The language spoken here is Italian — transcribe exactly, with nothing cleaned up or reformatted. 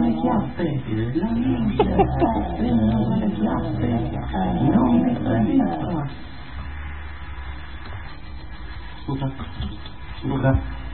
le chiappe, la luce, prendono le chiappe, non mi tradisco. Luca, Luca.